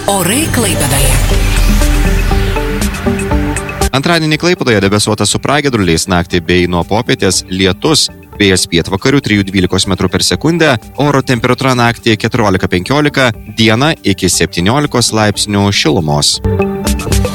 Orai Klaipėdoje. Antradienį Klaipėdoje debesuota su pragiedruliais, naktį bei nuo popietės lietus, vėjas pietvakarių 3–12 m/s, oro temperatūra naktį 14–15, dieną iki 17 laipsnių šilumos.